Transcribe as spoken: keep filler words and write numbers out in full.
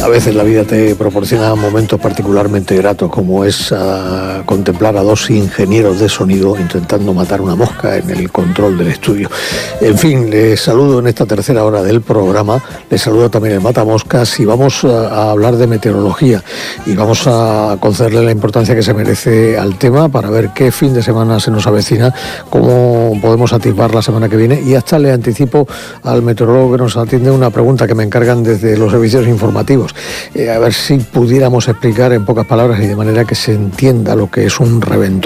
A veces la vida te proporciona momentos particularmente gratos, como es uh, contemplar a dos ingenieros de sonido intentando matar una mosca en el control del estudio. En fin, les saludo en esta tercera hora del programa, les saludo también el Matamoscas y vamos a, a hablar de meteorología y vamos a concederle la importancia que se merece al tema para ver qué fin de semana se nos avecina, cómo podemos atisbar la semana que viene, y hasta le anticipo al meteorólogo que nos atiende una pregunta que me encargan desde los servicios informativos. Eh, a ver si pudiéramos explicar en pocas palabras y de manera que se entienda lo que es un reventón.